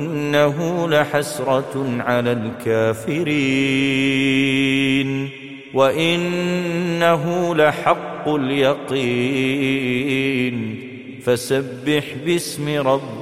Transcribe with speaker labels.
Speaker 1: وإنه لحسرة على الكافرين وإنه لحق اليقين فسبح باسم ربك